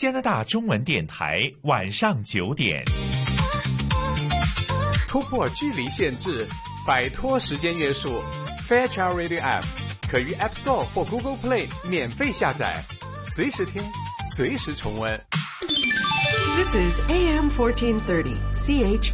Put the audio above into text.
加拿大中文电台晚上9点。 突破距离限制，摆脱时间约束 ，Fairchild Radio App 可于 App Store 或 Google Play 免费下载，随时听，随时重温。 This is AM 1430 CHQ.